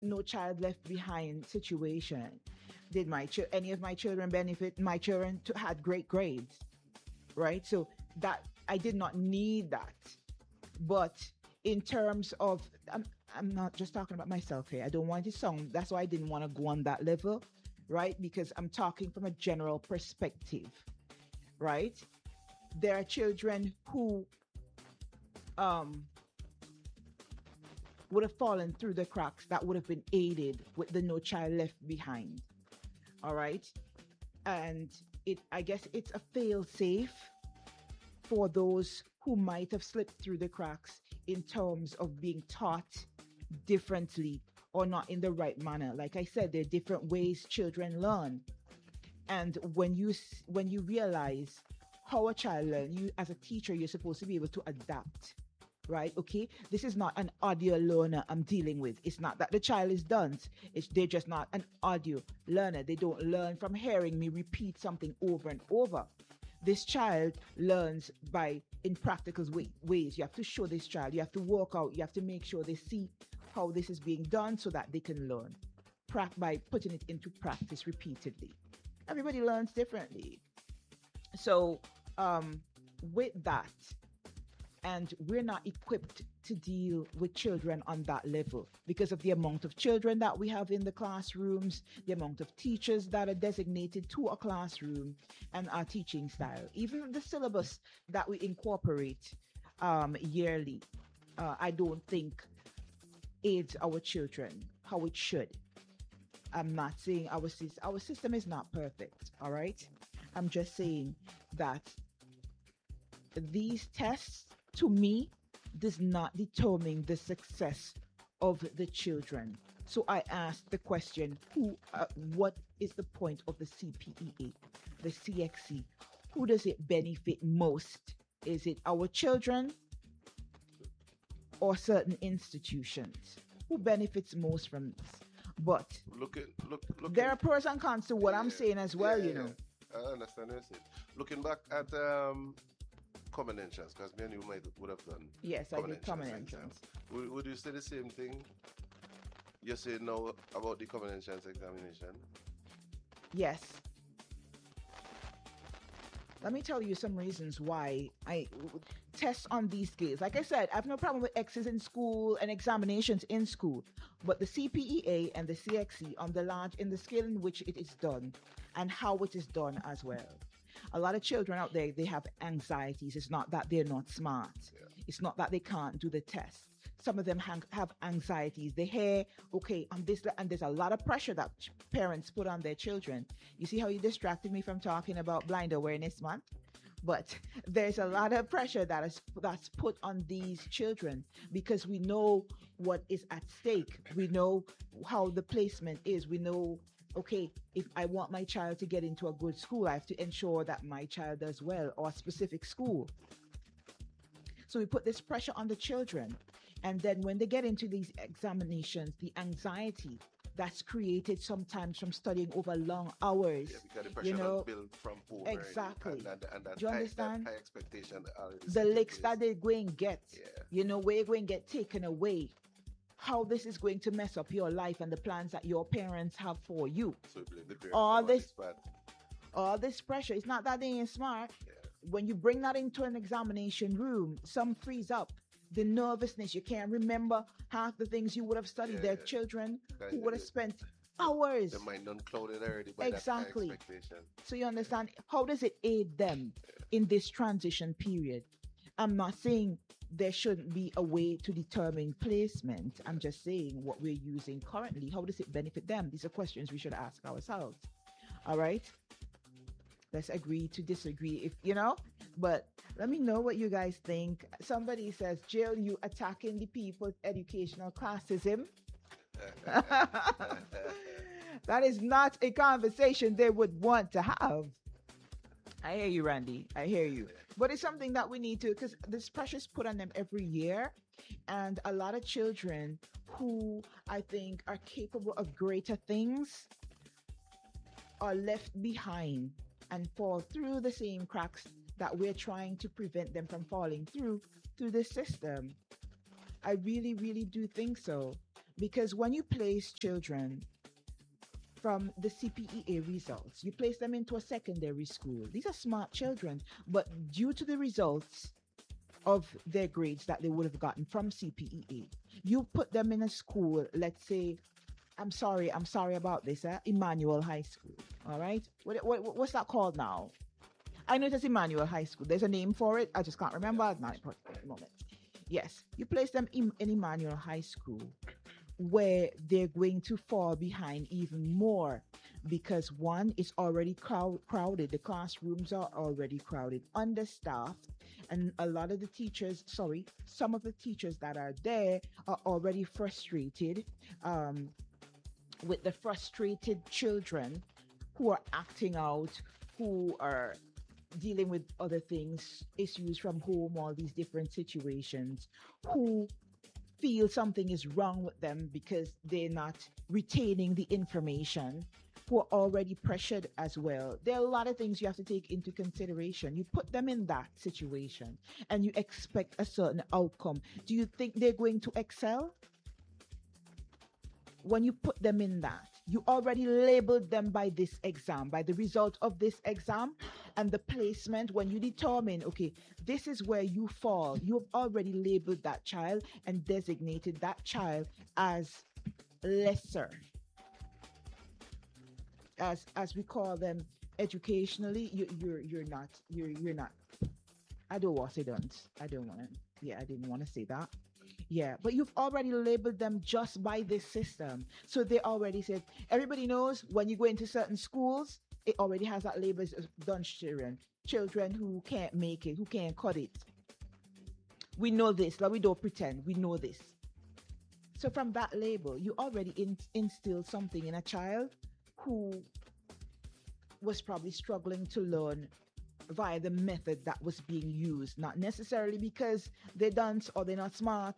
no child left behind situation. Did any of my children benefit? My children had great grades, right? So that I did not need that. But in terms of, I'm not just talking about myself here. I don't want to sound, that's why I didn't want to go on that level, right? Because I'm talking from a general perspective, right? There are children who would have fallen through the cracks that would have been aided with the No Child Left Behind. All right. And I guess it's a fail safe for those who might have slipped through the cracks in terms of being taught differently or not in the right manner. Like I said, there are different ways children learn. And when you realize how a child learns, you as a teacher, you're supposed to be able to adapt, right? Okay, this is not an audio learner I'm dealing with. It's not that the child is dunce. They're just not an audio learner. They don't learn from hearing me repeat something over and over. This child learns in practical ways. You have to show this child. You have to work out. You have to make sure they see how this is being done so that they can learn by putting it into practice repeatedly. Everybody learns differently. So with that, and we're not equipped to deal with children on that level because of the amount of children that we have in the classrooms, the amount of teachers that are designated to a classroom, and our teaching style. Even the syllabus that we incorporate yearly, I don't think aids our children how it should. I'm not saying our system is not perfect, all right? I'm just saying that these tests, to me, does not determine the success of the children. So I asked the question, what is the point of the CPEA, the CXC? Who does it benefit most? Is it our children or certain institutions? Who benefits most from this? But there are pros and cons to what I'm saying as well, you know. I understand what you're saying. Looking back at common entrance, because me and you would have done. Yes, I did common entrance. Would you say the same thing you're saying now about the common entrance examination? Yes. Let me tell you some reasons why I test on these scales. Like I said, I have no problem with X's in school and examinations in school, but the CPEA and the CXC in the scale in which it is done and how it is done as well. A lot of children out there, they have anxieties. It's not that they're not smart. Yeah. It's not that they can't do the test. Some of them have anxieties. They hear, okay, on this, and there's a lot of pressure that parents put on their children. You see how you distracted me from talking about Blind Awareness Month? But there's a lot of pressure that's put on these children because we know what is at stake. We know how the placement is. We know, okay, if I want my child to get into a good school, I have to ensure that my child does well, or a specific school. So we put this pressure on the children. And then when they get into these examinations, the anxiety that's created sometimes from studying over long hours. Yeah, because the pressure is built from home. Exactly. And that do you understand? That high expectation. The licks that they're going to get, where you're going to get taken away. How this is going to mess up your life and the plans that your parents have for you. So all this pressure. It's not that they ain't smart. Yeah. When you bring that into an examination room, some freeze up. The nervousness, you can't remember half the things you would have studied. Their children who would have spent hours. Their mind unclouded already by that expectation. So you understand, how does it aid them in this transition period? I'm not saying there shouldn't be a way to determine placement. I'm just saying what we're using currently. How does it benefit them? These are questions we should ask ourselves. All right? Let's agree to disagree, but let me know what you guys think. Somebody says, Jill, you attacking the people's educational classism? That is not a conversation they would want to have. I hear you, Randy. I hear you. But it's something that we need to, because this pressure is put on them every year. And a lot of children who I think are capable of greater things are left behind and fall through the same cracks that we're trying to prevent them from falling through the system. I really, really do think so. Because when you place children from the CPEA results, you place them into a secondary school. These are smart children, but due to the results of their grades that they would have gotten from CPEA, you put them in a school, let's say, I'm sorry about this, Emmanuel High School. All right. What's that called now? I know it's Emmanuel High School. There's a name for it. I just can't remember. It's not important at the moment. Yes, you place them in Emmanuel High School where they're going to fall behind even more because one is already crowded. The classrooms are already crowded, understaffed, and a lot of the teachers, sorry, some of the teachers that are there are already frustrated with the frustrated children who are acting out, who are dealing with other things, issues from home, all these different situations, who feel something is wrong with them because they're not retaining the information, who are already pressured as well. There are a lot of things you have to take into consideration. You put them in that situation and you expect a certain outcome. Do you think they're going to excel? When you put them in that, you already labeled them by this exam, by the result of this exam and the placement. When you determine, okay, this is where you fall, you have already labeled that child and designated that child as lesser, as we call them educationally. You're not. I don't want to say don't. I don't want to. Yeah, I didn't want to say that. Yeah, but you've already labeled them just by this system. So they already said, everybody knows when you go into certain schools, it already has that label as dunce children, children who can't make it, who can't cut it. We know this, like we don't pretend, we know this. So from that label, you already instilled something in a child who was probably struggling to learn via the method that was being used, not necessarily because they're dunce or they're not smart.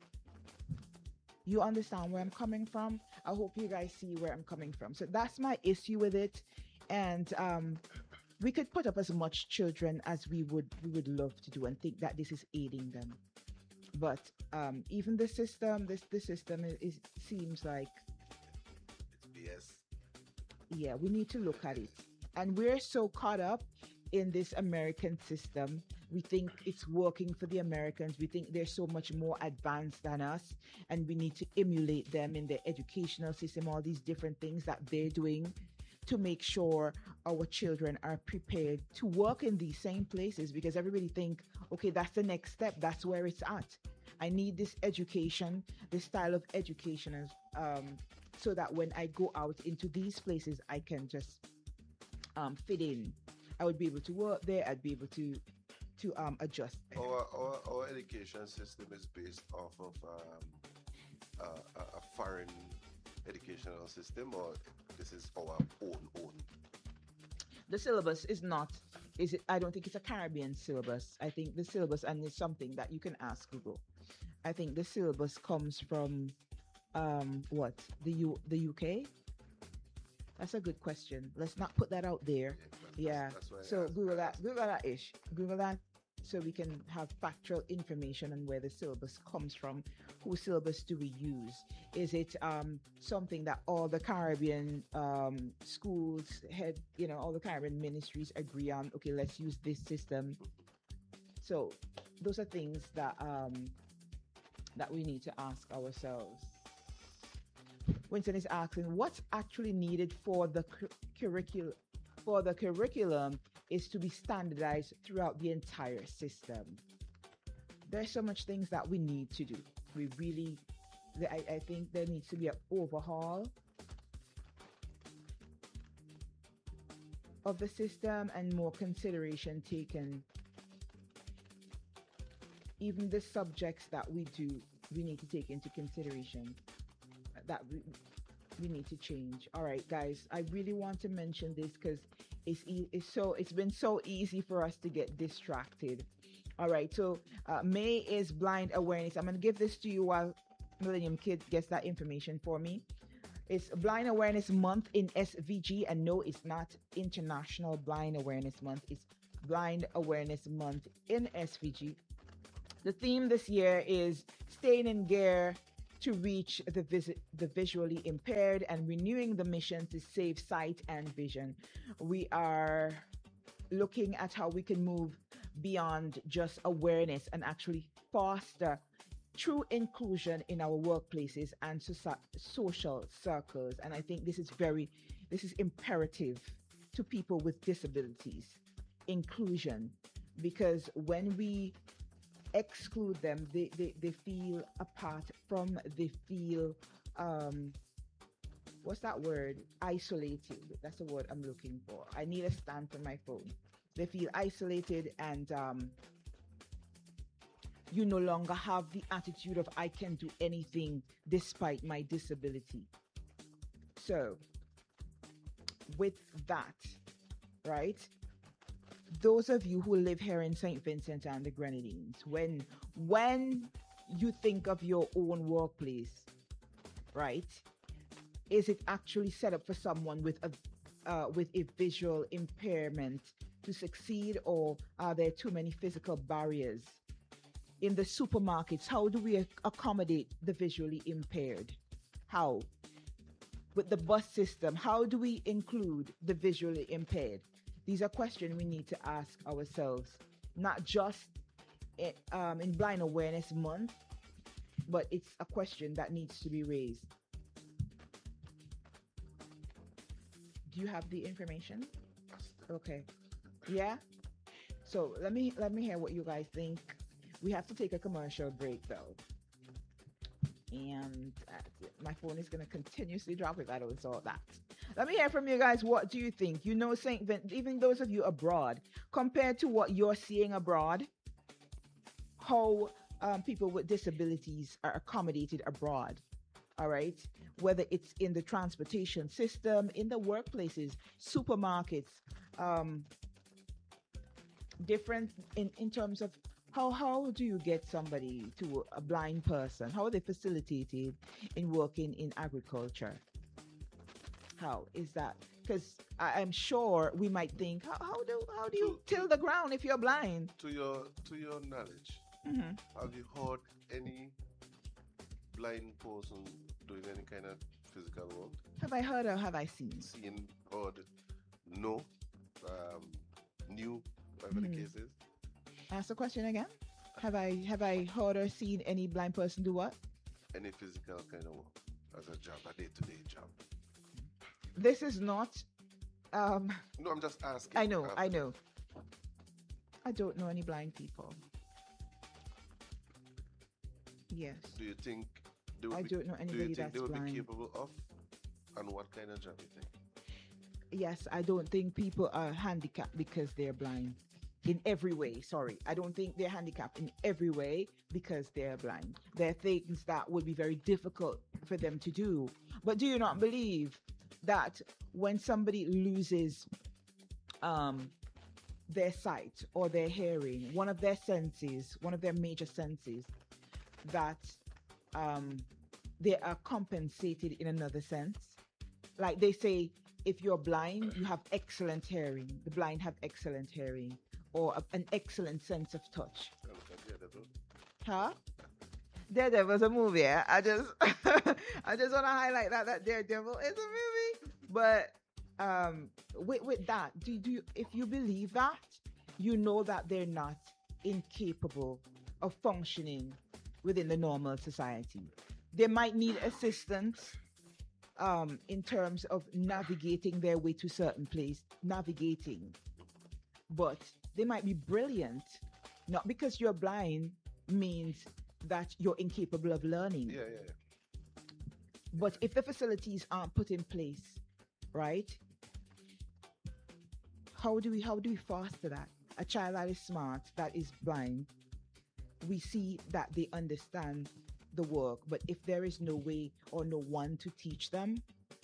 You understand where I'm coming from? I hope you guys see where I'm coming from. So that's my issue with it. And we could put up as much children as we would love to do and think that this is aiding them. But even the system, the system is seems like it's BS. Yeah, we need to look at it. And we're so caught up in this American system. We think it's working for the Americans. We think they're so much more advanced than us, and we need to emulate them in their educational system, all these different things that they're doing to make sure our children are prepared to work in these same places, because everybody think, okay, that's the next step. That's where it's at. I need this education, this style of education, so that when I go out into these places, I can just fit in. I would be able to work there. I'd be able to adjust. Our education system is based off of a foreign educational system, or this is our own. The syllabus is not. Is it? I don't think it's a Caribbean syllabus. I think the syllabus, and it's something that you can ask Google. I think the syllabus comes from what, the UK. That's a good question. Let's not put that out there. Yeah. So Google that ish. Google that so we can have factual information on where the syllabus comes from. Whose syllabus do we use? Is it something that all the Caribbean schools all the Caribbean ministries agree on? Okay, let's use this system. So those are things that that we need to ask ourselves. Winston is asking, what's actually needed for the curriculum? For the curriculum is to be standardized throughout the entire system. There's so much things that we need to do. We really, I think there needs to be an overhaul of the system and more consideration taken. Even the subjects that we do, we need to take into consideration that we need to change. All right, guys, I really want to mention this because it's been so easy for us to get distracted. All right, so May is Blind Awareness. I'm going to give this to you while Millennium Kid gets that information for me. It's Blind Awareness Month in SVG, and no, it's not International Blind Awareness Month. It's Blind Awareness Month in SVG. The theme this year is staying in gear to reach the visually impaired and renewing the mission to save sight and vision. We are looking at how we can move beyond just awareness and actually foster true inclusion in our workplaces and social circles. And I think this is imperative to people with disabilities, inclusion, because when we exclude them, they feel apart from, they feel, um, what's that word? Isolated. That's the word I'm looking for. I need a stand for my phone. They feel isolated, and you no longer have the attitude of I can do anything despite my disability. So, with that, right? Those of you who live here in St. Vincent and the Grenadines, when you think of your own workplace, right? Is it actually set up for someone with a visual impairment to succeed, or are there too many physical barriers? In the supermarkets, how do we accommodate the visually impaired? How? With the bus system, how do we include the visually impaired? These are questions we need to ask ourselves, not just in Blind Awareness Month, but it's a question that needs to be raised. Do you have the information? Okay. Yeah. So let me hear what you guys think. We have to take a commercial break though, and my phone is going to continuously drop if I don't sort that. Let me hear from you guys. What do you think? You know, St. Vincent, even those of you abroad, compared to what you're seeing abroad, how people with disabilities are accommodated abroad. All right. Whether it's in the transportation system, in the workplaces, supermarkets, different in terms of how do you get somebody to a blind person? How are they facilitated in working in agriculture? How is that? Because I'm sure we might think, how do you till the ground if you're blind? To your knowledge, have you heard any blind person doing any kind of physical work? Have I heard or have I seen? Seen, heard, no, new, whatever the case is. Ask the question again. Have I heard or seen any blind person do what? Any physical kind of work as a job, a day-to-day job. This is not. No, I'm just asking. I know. I don't know any blind people. Yes. Do you think I don't know anybody that's blind. Do you think they would be capable of? And what kind of job do you think? Yes, I don't think people are handicapped because they're blind. In every way, sorry. I don't think they're handicapped in every way because they're blind. There are things that would be very difficult for them to do. But do you not believe that when somebody loses their sight or their hearing, one of their senses, one of their major senses, that they are compensated in another sense? Like they say, if you're blind, you have excellent hearing. The blind have excellent hearing. Or an excellent sense of touch. Huh? Daredevil's a movie. Yeah? I just I just want to highlight that Daredevil is a movie. But with that, do you, if you believe that, you know that they're not incapable of functioning within the normal society. They might need assistance in terms of navigating their way to certain place, but they might be brilliant. Not because you're blind means that you're incapable of learning. Yeah. But if the facilities aren't put in place, right? How do we foster that? A child that is smart, that is blind, we see that they understand the work, but if there is no way or no one to teach them,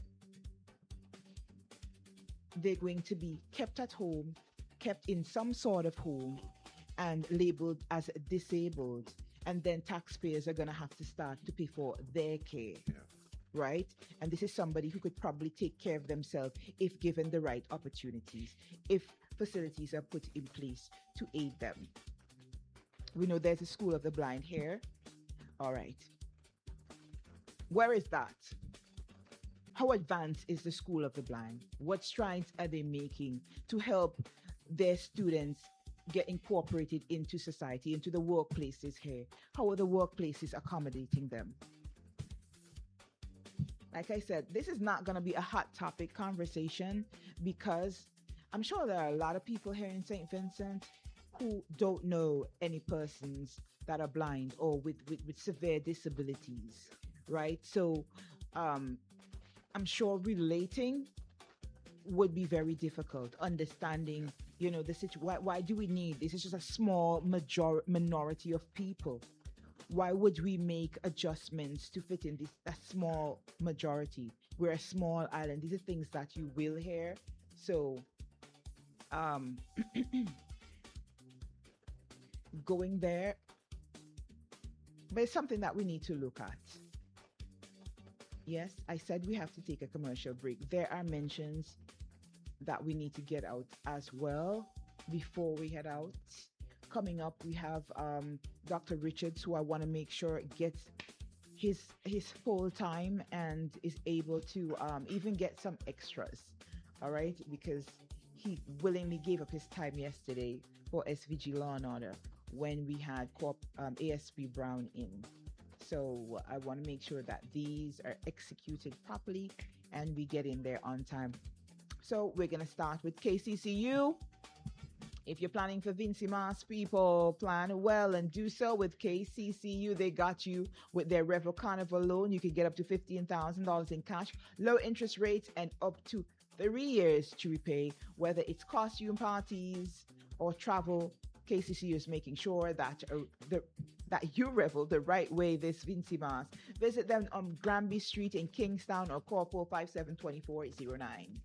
they're going to be kept at home, kept in some sort of home, and labeled as disabled. And then taxpayers are going to have to start to pay for their care. Yeah. Right? And this is somebody who could probably take care of themselves if given the right opportunities, if facilities are put in place to aid them. We know there's a School of the Blind here. All right. Where is that? How advanced is the School of the Blind? What strides are they making to help their students get incorporated into society, into the workplaces here? How are the workplaces accommodating them? Like I said, this is not going to be a hot topic conversation because I'm sure there are a lot of people here in St. Vincent who don't know any persons that are blind or with severe disabilities, right? So I'm sure relating would be very difficult. Understanding, the situation. Why do we need this? It's just a small minority of people. Why would we make adjustments to fit in this a small majority? We're a small island. These are things that you will hear. So, um, going there, but it's something that we need to look at. Yes, I said we have to take a commercial break. There are mentions that we need to get out as well before we head out. Coming up, we have Dr. Richards, who I want to make sure gets his full time and is able to even get some extras. All right, because he willingly gave up his time yesterday for SVG Law and Order when we had ASP Brown in. So I want to make sure that these are executed properly and we get in there on time. So we're going to start with KCCU. If you're planning for Vincy Mas, people, plan well and do so with KCCU. They got you with their Revel Carnival loan. You can get up to $15,000 in cash, low interest rates, and up to 3 years to repay. Whether it's costume parties or travel, KCCU is making sure that that you revel the right way this Vincy Mas. Visit them on Granby Street in Kingstown or call 457-2409.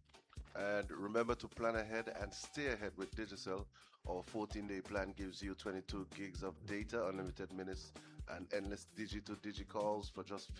And remember to plan ahead and stay ahead with Digicel. Our 14-day plan gives you 22 gigs of data, unlimited minutes, and endless digi calls for just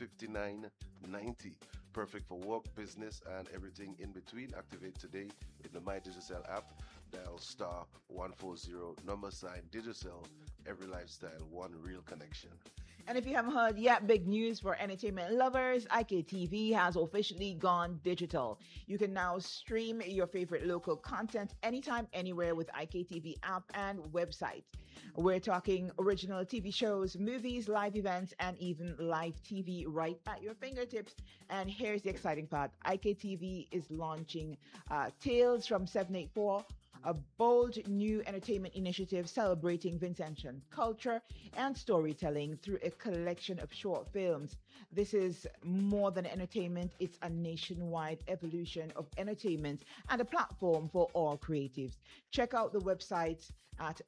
$59.90. Perfect for work, business, and everything in between. Activate today in the My Digicel app. Dial star 140 #Digicel. Every lifestyle, one real connection. And if you haven't heard yet, big news for entertainment lovers, IKTV has officially gone digital. You can now stream your favorite local content anytime, anywhere with IKTV app and website. We're talking original TV shows, movies, live events, and even live TV right at your fingertips. And here's the exciting part. IKTV is launching Tales from 784, a bold new entertainment initiative celebrating Vincentian culture and storytelling through a collection of short films. This is more than entertainment, it's a nationwide evolution of entertainment and a platform for all creatives. Check out the website at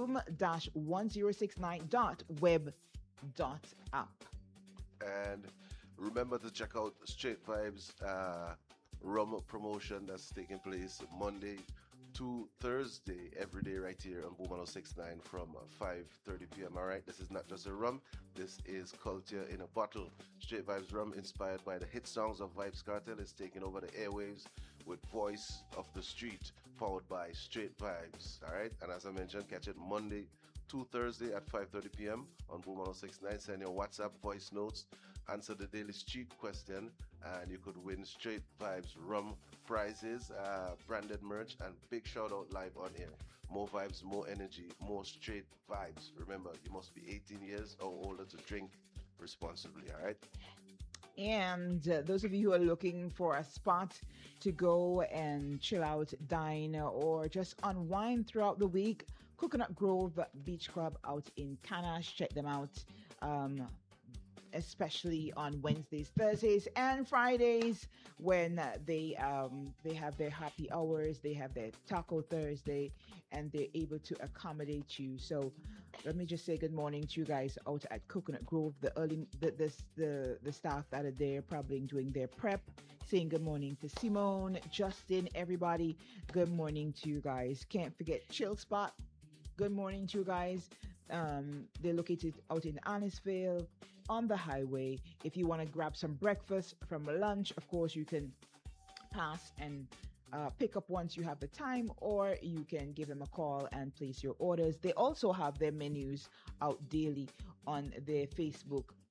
boom-1069.web.app. And remember to check out Straight Vibes rum promotion that's taking place Monday to Thursday, every day right here on Boom 1069 from 5:30 p.m. All right, this is not just a rum, this is culture in a bottle. Straight Vibes rum, inspired by the hit songs of Vybz Kartel, is taking over the airwaves with Voice of the Street, powered by Straight Vibes. All right, and as I mentioned, catch it Monday to Thursday at 5:30 p.m. on Boom 1069. Send your WhatsApp voice notes, answer the daily street question, and you could win Straight Vibes rum prizes, branded merch, and big shout out live on air. More vibes, more energy, more Straight Vibes. Remember, you must be 18 years or older to drink responsibly. All right. And those of you who are looking for a spot to go and chill out, dine, or just unwind throughout the week, Coconut Grove Beach Club out in Canash. Check them out, especially on Wednesdays, Thursdays, and Fridays when they have their happy hours. They have their Taco Thursday, and they're able to accommodate you. So let me just say good morning to you guys out at Coconut Grove. The staff that are there probably doing their prep. Saying good morning to Simone, Justin, everybody. Good morning to you guys. Can't forget Chill Spot. Good morning to you guys. They're located out in Annisville on the highway. If you want to grab some breakfast from lunch, of course, you can pass and pick up once you have the time, or you can give them a call and place your orders. They also have their menus out daily on their Facebook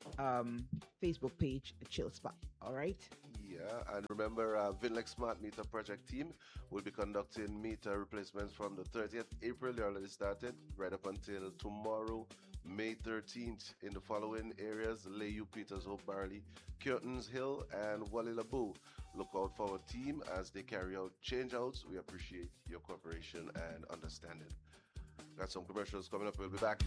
Facebook page, Chill Spot. All right. Yeah, and remember, Vinlex Smart Meter Project team will be conducting meter replacements from the 30th April. They already started right up until tomorrow, May 13th, in the following areas: Layou, Peters Hope, Barley, Curtains Hill, and Walilabu. Look out for our team as they carry out changeouts. We appreciate your cooperation and understanding. Got some commercials coming up. We'll be back.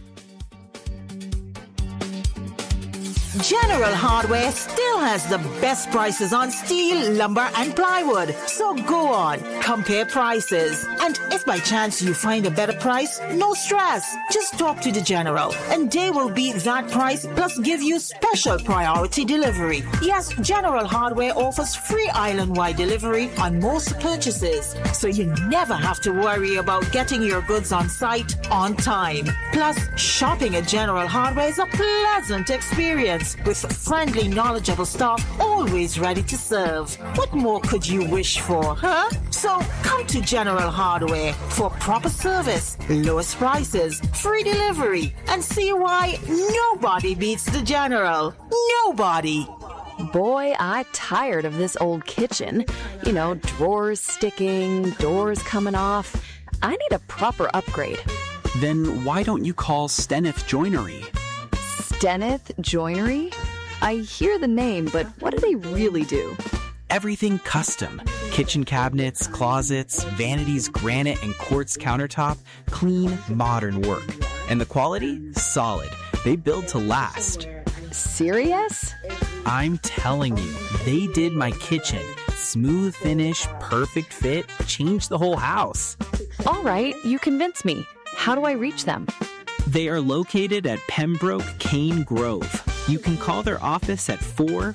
General Hardware still has the best prices on steel, lumber, and plywood. So go on, compare prices. And if by chance you find a better price, no stress. Just talk to the General, and they will beat that price plus give you special priority delivery. Yes, General Hardware offers free island-wide delivery on most purchases, so you never have to worry about getting your goods on site on time. Plus, shopping at General Hardware is a pleasant experience, with friendly, knowledgeable staff always ready to serve. What more could you wish for, huh? So come to General Hardware for proper service, lowest prices, free delivery, and see why nobody beats the General. Nobody. Boy, I'm tired of this old kitchen. You know, drawers sticking, doors coming off. I need a proper upgrade. Then why don't you call Steneth Joinery? Steneth Joinery? I hear the name, but what do they really do? Everything custom. Kitchen cabinets, closets, vanities, granite, and quartz countertop. Clean, modern work. And the quality? Solid. They build to last. Serious? I'm telling you, they did my kitchen. Smooth finish, perfect fit, changed the whole house. All right, you convinced me. How do I reach them? They are located at Pembroke Cane Grove. You can call their office at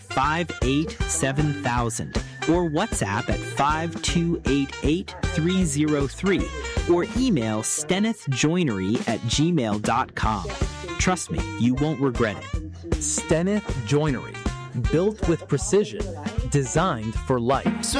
458-7000 or WhatsApp at 5288303 or email stenethjoinery@gmail.com. Trust me, you won't regret it. Steneth Joinery. Built with precision. Designed for life.